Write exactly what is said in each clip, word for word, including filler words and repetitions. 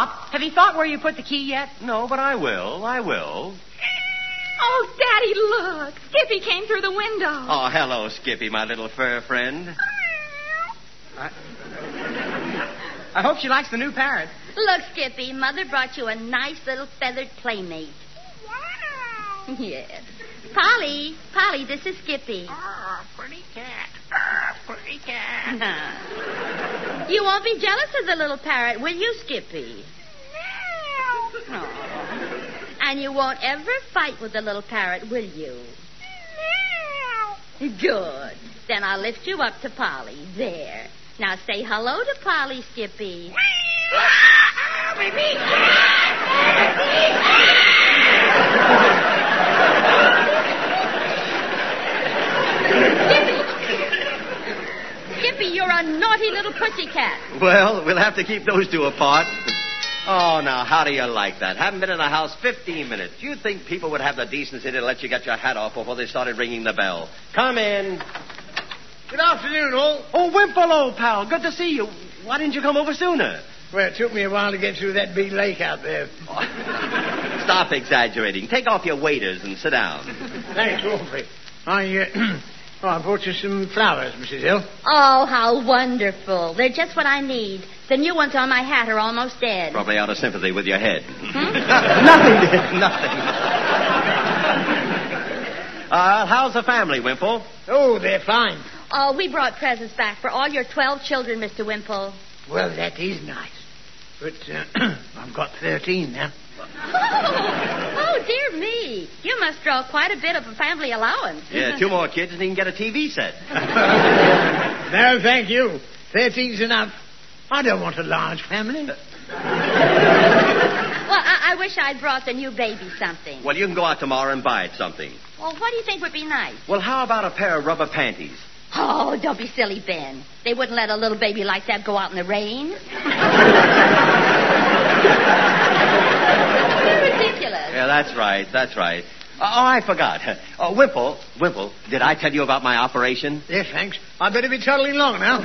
Pop, have you thought where you put the key yet? No, but I will. I will. Oh, Daddy, look. Skippy came through the window. Oh, hello, Skippy, my little fur friend. I, I hope she likes the new parrot. Look, Skippy, Mother brought you a nice little feathered playmate. Wow. Yes. Polly, Polly, this is Skippy. Oh, pretty cat. Oh, pretty cat. You won't be jealous of the little parrot, will you, Skippy? No. Oh. And you won't ever fight with the little parrot, will you? No. Good. Then I'll lift you up to Polly. There. Now say hello to Polly, Skippy. Skippy, you're a naughty little pussycat. Well, we'll have to keep those two apart. Oh, now, how do you like that? Haven't been in the house fifteen minutes. Do you think people would have the decency to let you get your hat off before they started ringing the bell? Come in. Good afternoon, all. Oh, Wimple, old pal. Good to see you. Why didn't you come over sooner? Well, it took me a while to get through that big lake out there. Oh, stop exaggerating. Take off your waders and sit down. Thanks, awfully. I, uh, oh, I brought you some flowers, Missus Hill. Oh, how wonderful. They're just what I need. The new ones on my hat are almost dead. Probably out of sympathy with your head. Hmm? Nothing, dear, nothing. Uh, how's the family, Wimple? Oh, they're fine. Oh, we brought presents back for all your twelve children, Mister Wimple. Well, that is nice. But uh, I've got thirteen now. Oh, dear me. You must draw quite a bit of a family allowance. Yeah, two more kids and he can get a T V set. No, thank you. Thirteen's enough. I don't want a large family. Well, I-, I wish I'd brought the new baby something. Well, you can go out tomorrow and buy it something. Well, what do you think would be nice? Well, how about a pair of rubber panties? Oh, don't be silly, Ben. They wouldn't let a little baby like that go out in the rain. Ridiculous. Yeah, that's right, that's right. Oh, I forgot. Oh, Wimple, Wimple, did I tell you about my operation? Yes, thanks. I better be toddling along now.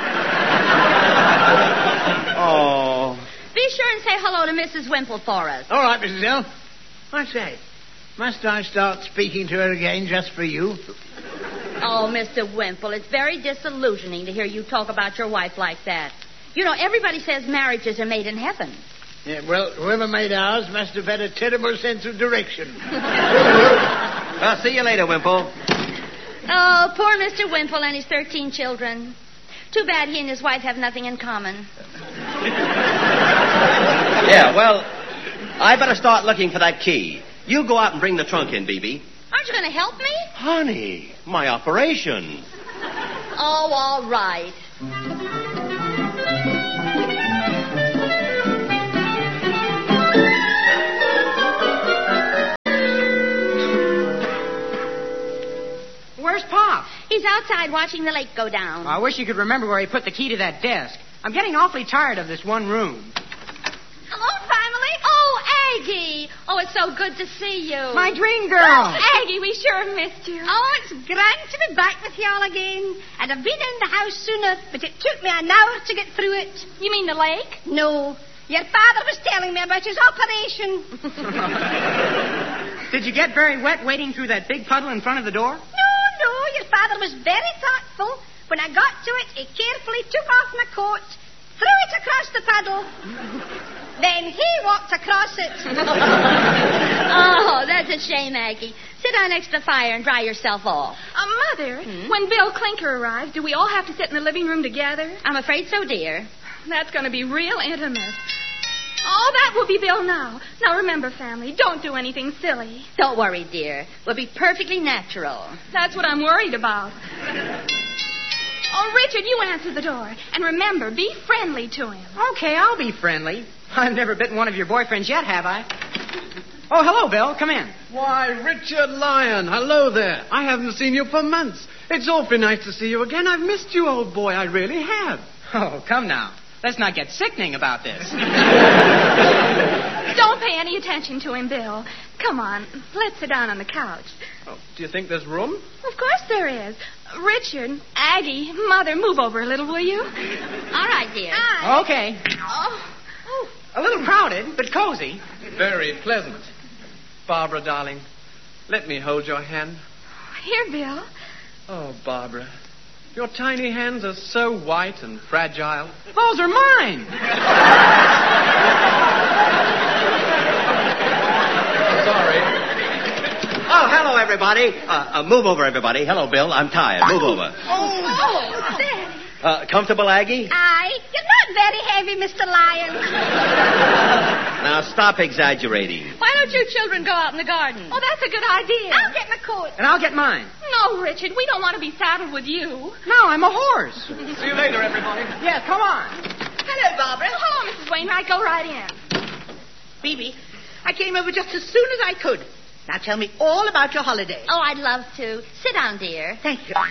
Oh. Be sure and say hello to Missus Wimple for us. All right, Missus L. I say, must I start speaking to her again just for you? Oh, Mister Wimple, it's very disillusioning to hear you talk about your wife like that. You know, everybody says marriages are made in heaven. Yeah, well, whoever made ours must have had a terrible sense of direction. I'll see you later, Wimple. Oh, poor Mister Wimple and his thirteen children. Too bad he and his wife have nothing in common. Yeah, well, I better start looking for that key. You go out and bring the trunk in, B B. Aren't you going to help me? Honey, my operation. Oh, all right. Where's Pop? He's outside watching the lake go down. I wish you could remember where he put the key to that desk. I'm getting awfully tired of this one room. Hello, family. Oh, Aggie. Oh, it's so good to see you. My dream girl. Oh, Aggie, we sure have missed you. Oh, it's grand to be back with y'all again. I'd have been in the house sooner, but it took me an hour to get through it. You mean the lake? No. Your father was telling me about his operation. Did you get very wet wading through that big puddle in front of the door? No, no, your father was very thoughtful. When I got to it, he carefully took off my coat, threw it across the puddle. Then he walked across it. Oh, that's a shame, Aggie. Sit down next to the fire and dry yourself off. Uh, Mother, hmm? When Bill Clinker arrives, do we all have to sit in the living room together? I'm afraid so, dear. That's going to be real intimate. Oh, that will be Bill now. Now, remember, family, don't do anything silly. Don't worry, dear. We'll be perfectly natural. That's what I'm worried about. Oh, Richard, you answer the door. And remember, be friendly to him. Okay, I'll be friendly. I've never bitten one of your boyfriends yet, have I? Oh, hello, Bill. Come in. Why, Richard Lyon. Hello there. I haven't seen you for months. It's awfully nice to see you again. I've missed you, old boy. I really have. Oh, come now. Let's not get sickening about this. Don't pay any attention to him, Bill. Come on, let's sit down on the couch. Oh, do you think there's room? Of course there is. Richard, Aggie, Mother, move over a little, will you? All right, dear. Hi. Okay. Oh, oh, A little crowded, but cozy. Very pleasant. Barbara, darling, let me hold your hand. Here, Bill. Oh, Barbara, your tiny hands are so white and fragile. Those are mine. Sorry. Oh, hello, everybody. Uh, uh, move over, everybody. Hello, Bill. I'm tired. Move over. Oh, Daddy. Uh, comfortable, Aggie? Aye. You're not very heavy, Mister Lion. Now, stop exaggerating. Why don't you children go out in the garden? Oh, that's a good idea. I'll get my coat. And I'll get mine. No, Richard, we don't want to be saddled with you. No, I'm a horse. See you later, everybody. Yes, come on. Hello, Barbara. Oh, hello, Missus Wainwright. Go right in. Phoebe, I came over just as soon as I could. Now tell me all about your holiday. Oh, I'd love to. Sit down, dear. Thank you.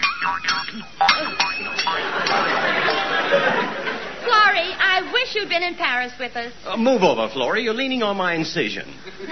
Florrie, I wish you'd been in Paris with us. Uh, move over, Florrie. You're leaning on my incision.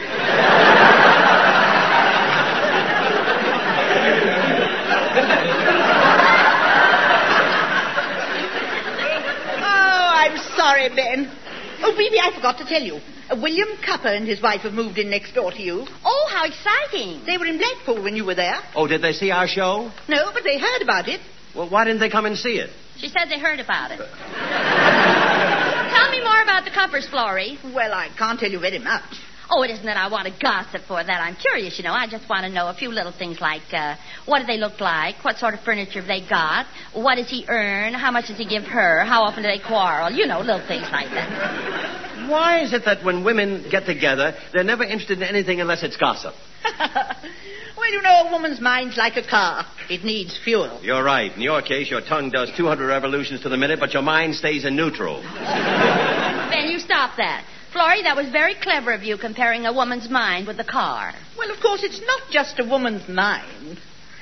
Oh, I'm sorry, Ben. Oh, Phoebe, I forgot to tell you. Uh, William Cupper and his wife have moved in next door to you. Oh, how exciting. They were in Blackpool when you were there. Oh, did they see our show? No, but they heard about it. Well, why didn't they come and see it? She said they heard about it. Tell me more about the Cuppers, Florrie. Well, I can't tell you very much. Oh, it isn't that I want to gossip for that. I'm curious, you know. I just want to know a few little things like, uh, what do they look like? What sort of furniture have they got? What does he earn? How much does he give her? How often do they quarrel? You know, little things like that. Why is it that when women get together, they're never interested in anything unless it's gossip? Well, you know, a woman's mind's like a car. It needs fuel. You're right. In your case, your tongue does two hundred revolutions to the minute, but your mind stays in neutral. Ben, you stop that. Florrie, that was very clever of you comparing a woman's mind with a car. Well, of course, it's not just a woman's mind.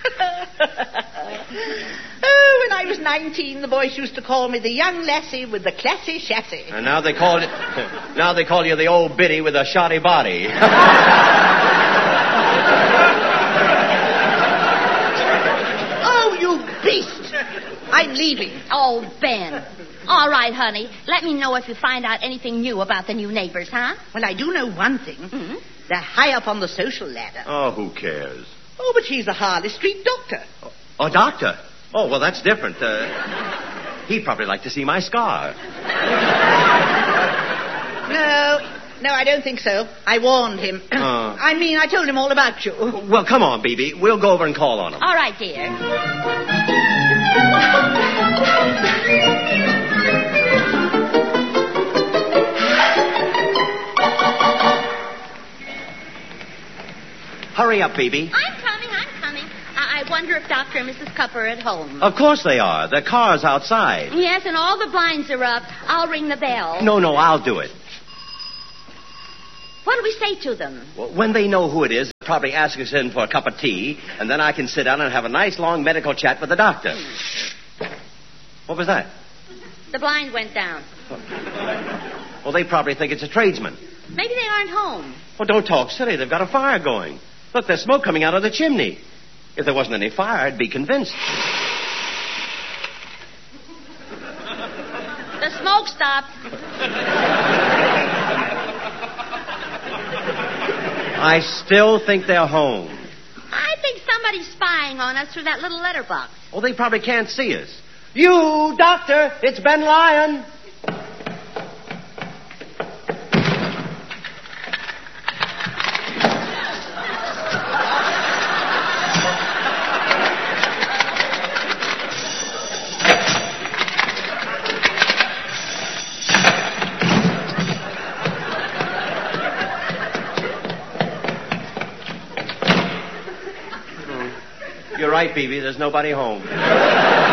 Oh, when I was nineteen, the boys used to call me the young lassie with the classy chassis. And now they call it. Now they call you the old biddy with a shoddy body. Oh, you beast! I'm leaving. Oh, Ben. All right, honey. Let me know if you find out anything new about the new neighbors, huh? Well, I do know one thing. Mm-hmm. They're high up on the social ladder. Oh, who cares? Oh, but she's a Harley Street doctor. Oh, a doctor? Oh, well, that's different. Uh, he'd probably like to see my scar. No, no, I don't think so. I warned him. Uh. I mean, I told him all about you. Well, come on, B B. We'll go over and call on him. All right, dear. Hurry up, B B. I'm coming, I'm coming. I, I wonder if Doctor and Missus Cupper are at home. Of course they are. The car's outside. Yes, and all the blinds are up. I'll ring the bell. No, no, I'll do it. What do we say to them? Well, when they know who it is, they'll probably ask us in for a cup of tea, and then I can sit down and have a nice long medical chat with the doctor. What was that? The blind went down. Well, they probably think it's a tradesman. Maybe they aren't home. Well, don't talk silly. They've got a fire going. Look, there's smoke coming out of the chimney. If there wasn't any fire, I'd be convinced. The smoke stopped. I still think they're home. I think somebody's spying on us through that little letterbox. Oh, they probably can't see us. You, doctor, it's Ben Lyon. You're right, B B. There's nobody home.